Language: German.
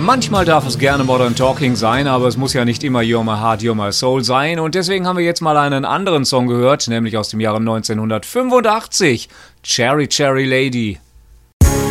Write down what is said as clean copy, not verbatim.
Manchmal darf es gerne Modern Talking sein, aber es muss ja nicht immer You're My Heart, You're My Soul sein. Und deswegen haben wir jetzt mal einen anderen Song gehört, nämlich aus dem Jahre 1985. Cherry Cherry Lady.